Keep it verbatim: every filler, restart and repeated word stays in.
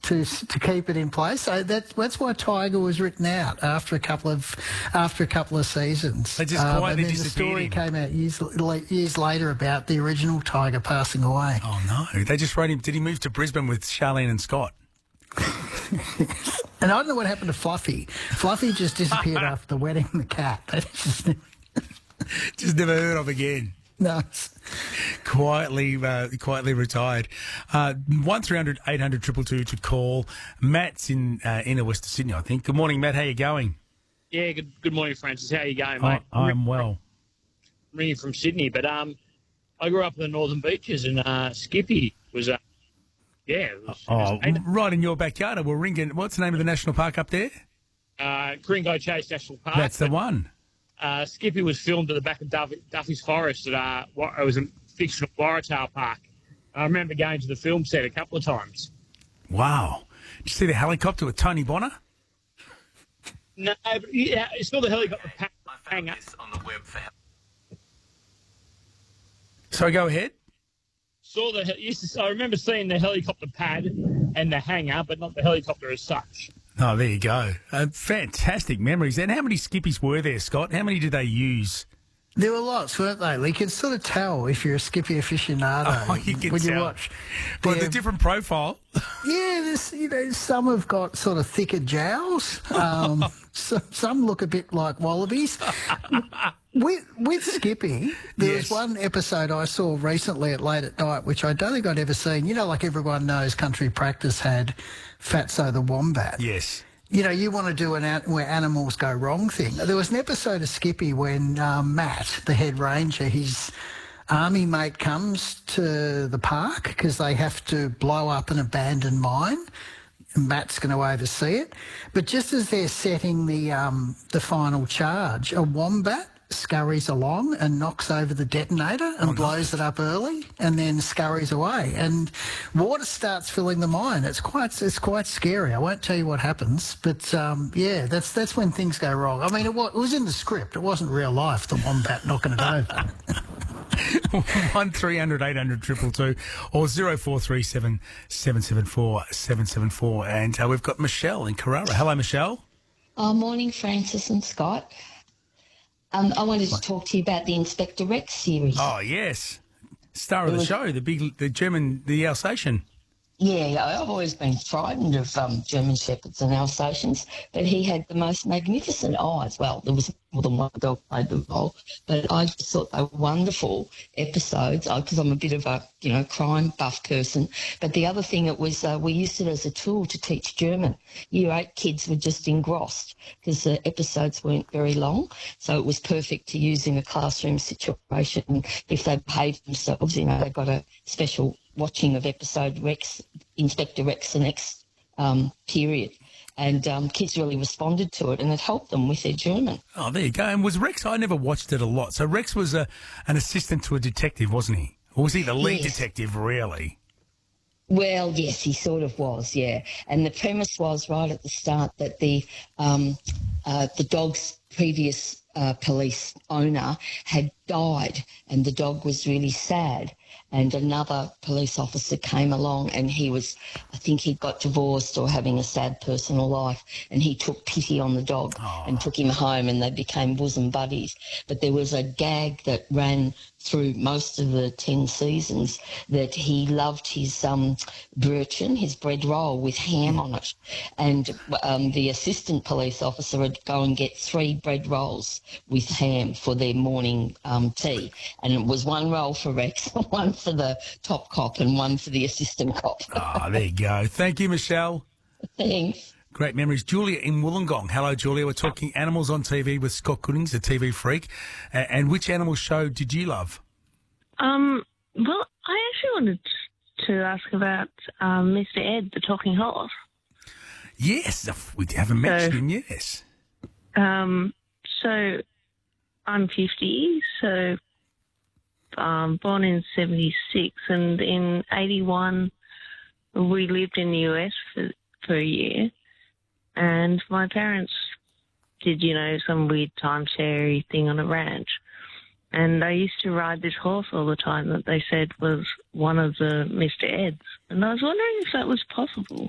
to to keep it in place. So that, that's why Tiger was written out after a couple of after a couple of seasons. They just um, quietly and then the story disappeared. came out years years later about the original Tiger passing away. Oh no! They just wrote him. Did he move to Brisbane with Charlene and Scott? And I don't know what happened to Fluffy. Fluffy just disappeared after the wedding of the cat. Just, just never heard of again. No. Quietly, uh, quietly retired. Uh, one three hundred eight hundred two two two to call. Matt's in uh, inner Western Sydney, I think. Good morning, Matt. How you going? Yeah, good, good morning, Francis. How you going, mate? I, I'm well. I'm ringing from Sydney, but um, I grew up in the Northern Beaches, and uh, Skippy was, uh, yeah. It was, Oh, it was right in your backyard. We're ringing. What's the name of the national park up there? uh, Coringo Chase National Park. That's the but, one. Uh, Skippy was filmed at the back of Duffy, Duffy's Forest at uh, what, it was a fictional Waratah Park. I remember going to the film set a couple of times. Wow. Did you see the helicopter with Tony Bonner? No, but yeah, it's not the helicopter pad. I found this on the web for help. So go ahead. Saw the. Used to, I remember seeing the helicopter pad and the hangar, but not the helicopter as such. Oh, there you go. Uh, fantastic memories. And how many Skippies were there, Scott? How many did they use? There were lots, weren't they? You can sort of tell if you're a Skippy aficionado Oh, you can when tell. you watch. Well, the They're- different profile. Yeah, there's, you know, some have got sort of thicker jowls. Um, so, some look a bit like wallabies. with with Skippy, there Yes. was one episode I saw recently at Late at Night, which I don't think I'd ever seen. You know, like everyone knows, Country Practice had Fatso the Wombat. Yes. You know, you want to do an an- where animals go wrong thing. There was an episode of Skippy when um, Matt, the head ranger, his army mate comes to the park because they have to blow up an abandoned mine. And Matt's going to oversee it. But just as they're setting the um, the final charge, a wombat scurries along and knocks over the detonator and blows it up early and then scurries away. And water starts filling the mine. It's quite it's quite scary. I won't tell you what happens, but um, yeah, that's that's when things go wrong. I mean, it was, it was in the script. It wasn't real life, the wombat knocking it over. One three hundred eight hundred triple two or zero four three seven seven seven four seven seven four. And uh, we've got Michelle in Carrara. Hello, Michelle. Oh, morning, Francis and Scott. Um, I wanted to talk to you about the Inspector Rex series. Oh, yes. Star of the show, the big, the German, the Alsatian. Yeah, I've always been frightened of um, German Shepherds and Alsatians, but he had the most magnificent eyes. Well, there was more than one dog played the role, but I just thought they were wonderful episodes because I'm a bit of a, you know, crime buff person. But the other thing, it was uh, we used it as a tool to teach German. Year eight kids were just engrossed because the episodes weren't very long, so it was perfect to use in a classroom situation. If they behaved themselves, you know, they got a special watching of episode Rex, Inspector Rex the next um, period. And um, kids really responded to it and it helped them with their German. Oh, there you go. And was Rex, I never watched it a lot. So Rex was a, an assistant to a detective, wasn't he? Or was he the lead Yes. detective, really? Well, yes, he sort of was, yeah. And the premise was right at the start that the um, uh, the dog's previous uh, police owner had died and the dog was really sad. And another police officer came along and he was, I think he'd got divorced or having a sad personal life, and he took pity on the dog and took him home and they became bosom buddies. But there was a gag that ran through most of the ten seasons that he loved his um, Brötchen, his bread roll with ham on it. And um, the assistant police officer would go and get three bread rolls with ham for their morning um, tea. And it was one roll for Rex, one for the top cop and one for the assistant cop. Oh, there you go. Thank you, Michelle. Thanks. Great memories. Julia in Wollongong. Hello, Julia. We're talking animals on T V with Scott Goodings, a T V freak. A- And which animal show did you love? Um, well, I actually wanted to ask about um, Mister Ed, the talking horse. Yes, we haven't mentioned So- him, yes. Um, so I'm fifty, so um, born in seventy-six, and in eighty-one we lived in the U S for, for a year, and my parents did, you know, some weird timeshare thing on a ranch. And I used to ride this horse all the time that they said was one of the Mister Eds. And I was wondering if that was possible.